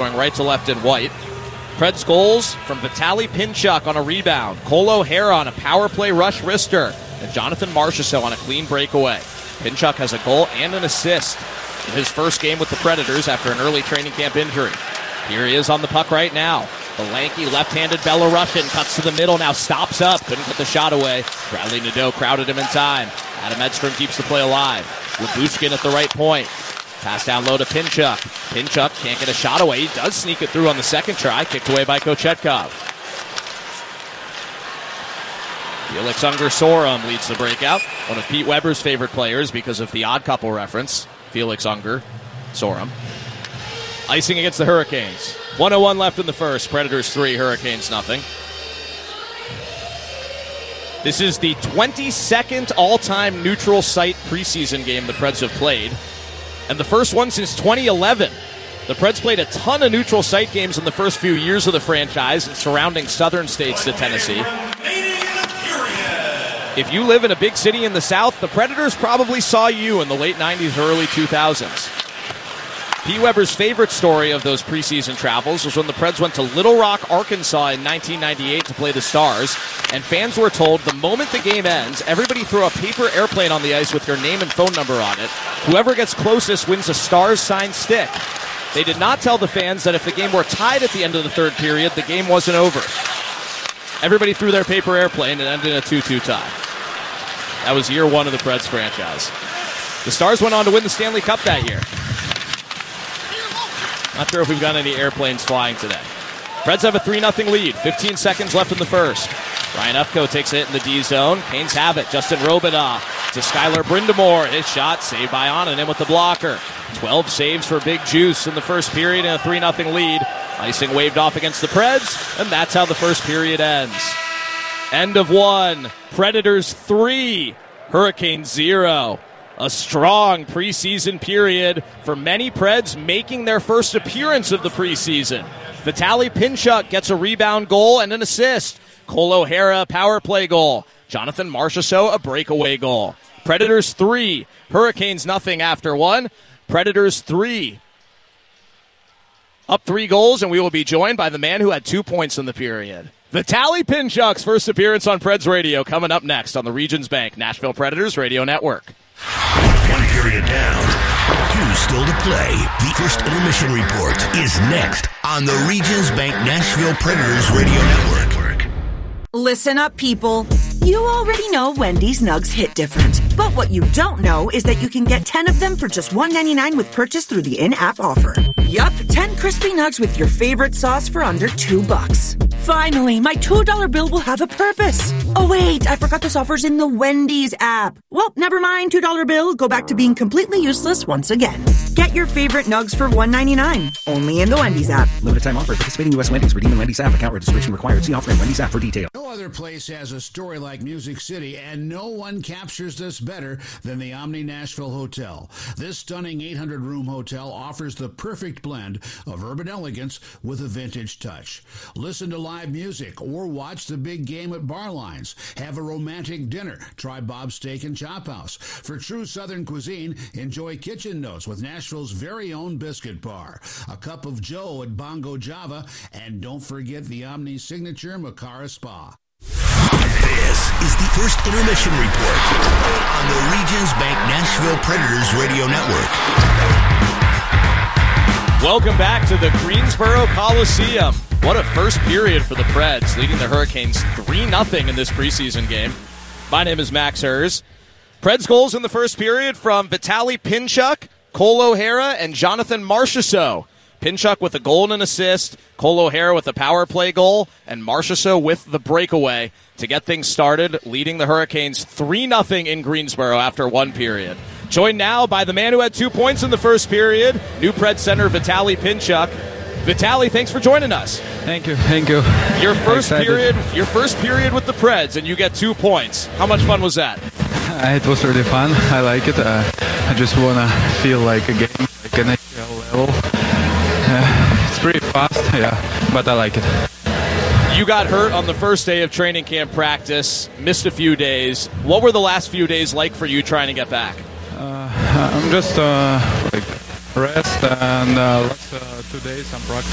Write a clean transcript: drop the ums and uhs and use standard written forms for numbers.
Going right to left in white. Preds goals from Vitaly Pinchuk on a rebound. Cole O'Hara on a power play rush wrister. And Jonathan Marchessault on a clean breakaway. Pinchuk has a goal and an assist in his first game with the Predators after an early training camp injury. Here he is on the puck right now. The lanky left-handed Belarusian cuts to the middle, now stops up. Couldn't get the shot away. Bradley Nadeau crowded him in time. Adam Edstrom keeps the play alive. Lyubushkin at the right point. Pass down low to Pinchuk. Pinchuk can't get a shot away. He does sneak it through on the second try. Kicked away by Kochetkov. Felix Unger-Sorum leads the breakout. One of Pete Weber's favorite players because of the Odd Couple reference. Felix Unger-Sorum. Icing against the Hurricanes. 1:01 left in the first. Predators 3, Hurricanes nothing. This is the 22nd all-time neutral site preseason game the Preds have played, and the first one since 2011. The Preds played a ton of neutral site games in the first few years of the franchise in surrounding southern states to Tennessee. If you live in a big city in the South, the Predators probably saw you in the late 90s, early 2000s. Pete Weber's favorite story of those preseason travels was when the Preds went to Little Rock, Arkansas in 1998 to play the Stars, and fans were told the moment the game ends, everybody throw a paper airplane on the ice with your name and phone number on it. Whoever gets closest wins a Stars signed stick. They did not tell the fans that if the game were tied at the end of the third period, the game wasn't over. Everybody threw their paper airplane and ended in a 2-2 tie. That was year one of the Preds franchise. The Stars went on to win the Stanley Cup that year. Not sure if we've got any airplanes flying today. Preds have a 3-0 lead. 15 seconds left in the first. Ryan Ufko takes it in the D zone. Canes have it. Justin Robidoux to Skylar Brindamore. His shot saved by Onanen with the blocker. 12 saves for Big Juice in the first period and a 3-0 lead. Icing waved off against the Preds, and that's how the first period ends. End of one. Predators 3. Hurricanes 0. A strong preseason period for many Preds making their first appearance of the preseason. Vitaly Pinchuk gets a rebound goal and an assist. Cole O'Hara, power play goal. Jonathan Marchessault, a breakaway goal. Predators 3, Hurricanes nothing after one. Predators 3. Up 3 goals, and we will be joined by the man who had 2 points in the period. Vitaly Pinchuk's first appearance on Preds Radio coming up next on the Regions Bank Nashville Predators Radio Network. One period down, 2 still to play. The first intermission report is next on the Regions Bank Nashville Predators Radio Network. Listen up, people. You already know Wendy's Nugs hit different. But what you don't know is that you can get 10 of them for just $1.99 with purchase through the in-app offer. Yup, 10 crispy nugs with your favorite sauce for under $2. Finally, my $2 bill will have a purpose. Oh wait, I forgot this offer's in the Wendy's app. Well, never mind, $2 bill, go back to being completely useless once again. Get your favorite nugs for $1.99, only in the Wendy's app. Limited time offer. Participating U.S. Wendy's. Redeem in Wendy's app. Account registration required. See offer in Wendy's app for details. No other place has a story like Music City, and no one captures this better than the Omni Nashville Hotel. This stunning 800-room hotel offers the perfect blend of urban elegance with a vintage touch. Listen to live music or watch the big game at Barlines. Have a romantic dinner. Try Bob's Steak and Chop House. For true Southern cuisine, enjoy Kitchen Notes with Nashville's very own biscuit bar. A cup of Joe at Bongo Java, and don't forget the Omni signature Makara Spa. This is the first intermission report on the Regions Bank Nashville Predators Radio Network. Welcome back to the Greensboro Coliseum. What a first period for the Preds, leading the Hurricanes 3-0 in this preseason game. My name is Max Hers. Preds goals in the first period from Vitaly Pinchuk, Cole O'Hara, and Jonathan Marchessault. Pinchuk with a goal and an assist, Cole O'Hara with a power play goal, and Marchessault with the breakaway to get things started, leading the Hurricanes 3-0 in Greensboro after one period. Joined now by the man who had 2 points in the first period, new Preds center Vitaly Pinchuk. Vitaly, thanks for joining us. Thank you. Your first period with the Preds, and you get 2 points. How much fun was that? It was really fun. I like it. I just want to feel like a game, like an NHL level. It's pretty fast, but I like it. You got hurt on the first day of training camp practice, missed a few days. What were the last few days like for you trying to get back? I'm just rest and last 2 days I'm practicing.